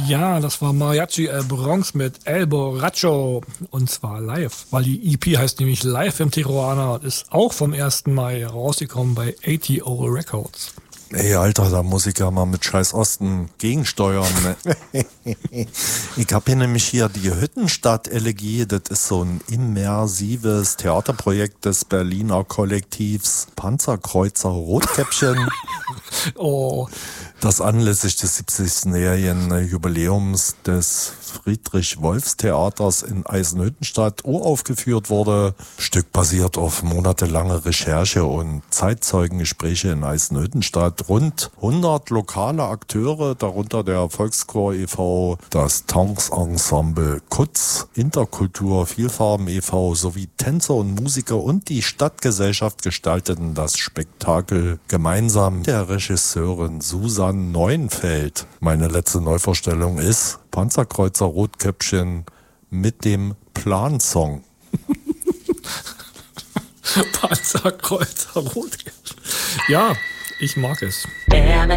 Ja, das war Mariachi El Bronx mit El Borracho und zwar live, weil die EP heißt nämlich Live im Tijuana und ist auch vom 1. Mai rausgekommen bei ATO Records. Ey, Alter, da muss ich ja mal mit Scheiß Osten gegensteuern. Ne? Ich hab hier nämlich hier die Hüttenstadt-Elegie. Das ist so ein immersives Theaterprojekt des Berliner Kollektivs Panzerkreuzer Rotkäppchen. Oh. Das anlässlich des 70-jährigen Jubiläums des Friedrich-Wolfs-Theaters in Eisenhüttenstadt uraufgeführt wurde. Stück basiert auf monatelange Recherche und Zeitzeugengespräche in Eisenhüttenstadt. Rund 100 lokale Akteure, darunter der Volkschor e.V., das Tanzensemble Kutz, Interkultur Vielfarben e.V. sowie Tänzer und Musiker und die Stadtgesellschaft gestalteten das Spektakel gemeinsam mit der Regisseurin Susan Neuenfeld. Meine letzte Neuvorstellung ist Panzerkreuzer Rotkäppchen mit dem Plansong. Panzerkreuzer Rotkäppchen. Ja, ich mag es.